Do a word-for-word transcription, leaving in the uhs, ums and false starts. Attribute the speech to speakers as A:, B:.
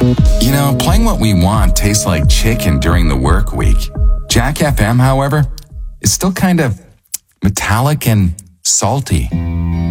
A: You know, playing what we want tastes like chicken during the work week. Jack F M, however, is still kind of metallic and salty.